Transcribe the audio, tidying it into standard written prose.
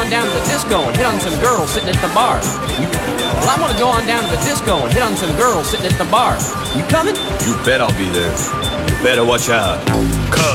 on down to the disco and hit on some girls sitting at the bar. Well, I want to go on down to the disco and hit on some girls sitting at the bar. You coming? You bet I'll be there. You better watch out. 'Cause